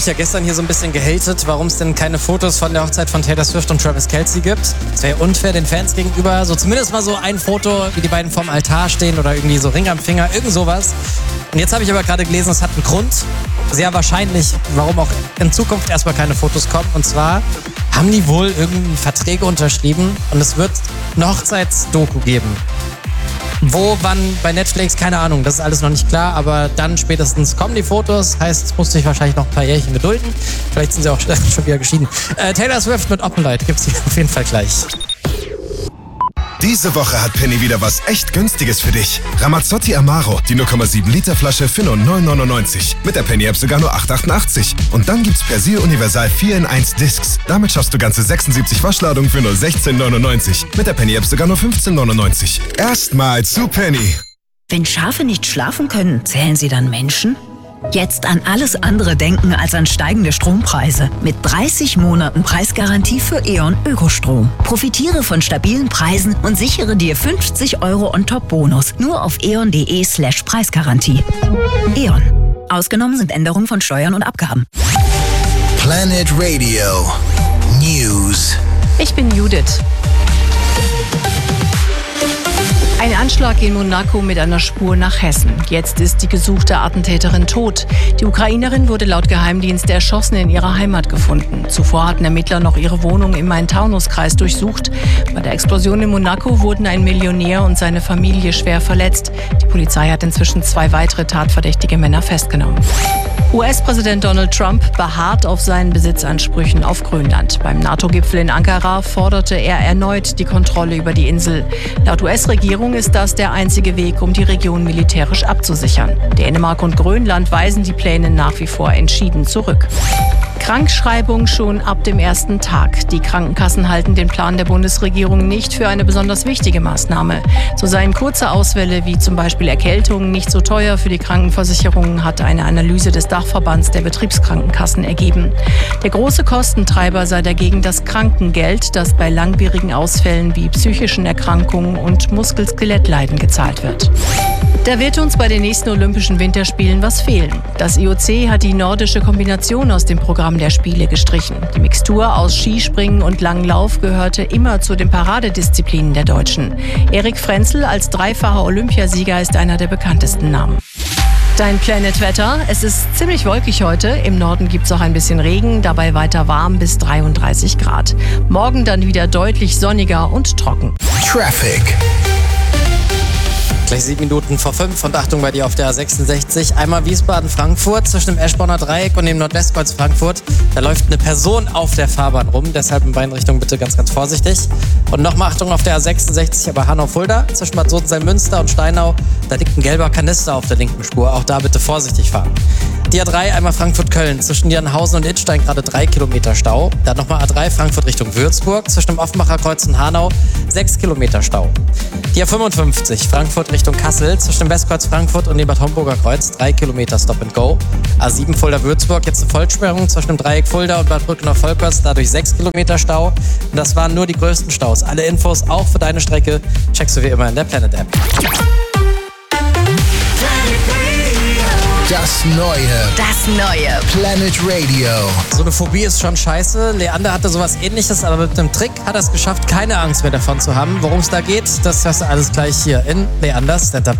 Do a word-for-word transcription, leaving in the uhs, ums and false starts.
ich ja gestern hier so ein bisschen gehatet, warum es denn keine Fotos von der Hochzeit von Taylor Swift und Travis Kelce gibt. Es wäre unfair den Fans gegenüber. So zumindest mal so ein Foto, wie die beiden vorm Altar stehen oder irgendwie so Ring am Finger, irgend sowas. Und jetzt habe ich aber gerade gelesen, es hat einen Grund. Sehr wahrscheinlich, warum auch in Zukunft erstmal keine Fotos kommen. Und zwar haben die wohl irgendwie Verträge unterschrieben und es wird eine Hochzeitsdoku geben. Wo, wann, bei Netflix, keine Ahnung, das ist alles noch nicht klar, aber dann spätestens kommen die Fotos, heißt, es musste ich wahrscheinlich noch ein paar Jährchen gedulden. Vielleicht sind sie auch schon wieder geschieden. Äh, Taylor Swift mit Oppenlight gibt's hier auf jeden Fall gleich. Diese Woche hat Penny wieder was echt Günstiges für dich. Ramazzotti Amaro, die null Komma sieben Liter Flasche für nur neun neunundneunzig. Mit der Penny-App sogar nur acht achtundachtzig. Und dann gibt's Persil Universal vier in eins Discs. Damit schaffst du ganze sechsundsiebzig Waschladungen für nur sechzehn neunundneunzig. Mit der Penny-App sogar nur fünfzehn neunundneunzig. Erstmal zu Penny. Wenn Schafe nicht schlafen können, zählen sie dann Menschen? Jetzt an alles andere denken als an steigende Strompreise. Mit dreißig Monaten Preisgarantie für E.ON Ökostrom. Profitiere von stabilen Preisen und sichere dir fünfzig Euro on-top-Bonus. Nur auf eon.de slash Preisgarantie. E.ON. Ausgenommen sind Änderungen von Steuern und Abgaben. Planet Radio News. Ich bin Judith. Ein Anschlag in Monaco mit einer Spur nach Hessen. Jetzt ist die gesuchte Attentäterin tot. Die Ukrainerin wurde laut Geheimdienst erschossen in ihrer Heimat gefunden. Zuvor hatten Ermittler noch ihre Wohnung im Main-Taunus-Kreis durchsucht. Bei der Explosion in Monaco wurden ein Millionär und seine Familie schwer verletzt. Die Polizei hat inzwischen zwei weitere tatverdächtige Männer festgenommen. U S-Präsident Donald Trump beharrt auf seinen Besitzansprüchen auf Grönland. Beim NATO-Gipfel in Ankara forderte er erneut die Kontrolle über die Insel. Laut U S-Regierung ist das der einzige Weg, um die Region militärisch abzusichern. Dänemark und Grönland weisen die Pläne nach wie vor entschieden zurück. Krankschreibung schon ab dem ersten Tag. Die Krankenkassen halten den Plan der Bundesregierung nicht für eine besonders wichtige Maßnahme. So seien kurze Ausfälle wie zum Beispiel Erkältungen nicht so teuer für die Krankenversicherungen, hat eine Analyse des Dachverbands der Betriebskrankenkassen ergeben. Der große Kostentreiber sei dagegen das Krankengeld, das bei langwierigen Ausfällen wie psychischen Erkrankungen und Muskel-Skelettleiden gezahlt wird. Da wird uns bei den nächsten Olympischen Winterspielen was fehlen. Das I O C hat die nordische Kombination aus dem Programm der Spiele gestrichen. Die Mixtur aus Skispringen und Langlauf gehörte immer zu den Paradedisziplinen der Deutschen. Erik Frenzel als dreifacher Olympiasieger ist einer der bekanntesten Namen. Dein Planet Wetter. Es ist ziemlich wolkig heute. Im Norden gibt es auch ein bisschen Regen, dabei weiter warm bis dreiunddreißig Grad. Morgen dann wieder deutlich sonniger und trocken. Traffic. Gleich sieben Minuten vor fünf und Achtung bei dir auf der A sechsundsechzig. Einmal Wiesbaden-Frankfurt zwischen dem Eschborner Dreieck und dem Nordwestkreuz Frankfurt. Da läuft eine Person auf der Fahrbahn rum, deshalb in beiden Richtungen bitte ganz, ganz vorsichtig. Und nochmal Achtung auf der A sechsundsechzig, aber Hanau-Fulda zwischen Bad Sodenseln-Münster und Steinau. Da liegt ein gelber Kanister auf der linken Spur, auch da bitte vorsichtig fahren. Die A drei einmal Frankfurt-Köln zwischen Dierenhausen und Idstein gerade drei Kilometer Stau. Dann nochmal A drei Frankfurt Richtung Würzburg zwischen dem Offenbacher Kreuz und Hanau sechs Kilometer Stau. Die A fünfundfünfzig Frankfurt Richtung Kassel zwischen dem Westkreuz Frankfurt und dem Bad Homburger Kreuz drei Kilometer Stop and Go. A sieben Fulda-Würzburg jetzt eine Vollsperrung zwischen dem Dreieck Fulda und Bad Brückner-Volkers, dadurch sechs Kilometer Stau. Und das waren nur die größten Staus. Alle Infos auch für deine Strecke checkst du wie immer in der Planet App. Das Neue. Das Neue. Planet Radio. So eine Phobie ist schon scheiße. Leander hatte sowas Ähnliches, aber mit einem Trick hat er es geschafft, keine Angst mehr davon zu haben. Worum es da geht, das hörst du alles gleich hier in Leanders Stand-Up.